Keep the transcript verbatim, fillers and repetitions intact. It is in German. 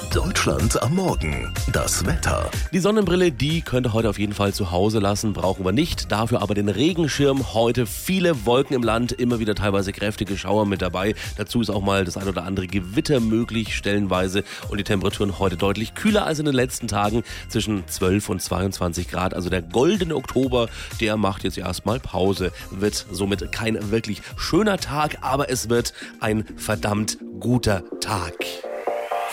Deutschland am Morgen. Das Wetter. Die Sonnenbrille, die könnt ihr heute auf jeden Fall zu Hause lassen, brauchen wir nicht. Dafür aber den Regenschirm. Heute viele Wolken im Land, immer wieder teilweise kräftige Schauer mit dabei. Dazu ist auch mal das ein oder andere Gewitter möglich, stellenweise. Und die Temperaturen heute deutlich kühler als in den letzten Tagen, zwischen zwölf und zweiundzwanzig Grad. Also der goldene Oktober, der macht jetzt erstmal Pause. Wird somit kein wirklich schöner Tag, aber es wird ein verdammt guter Tag.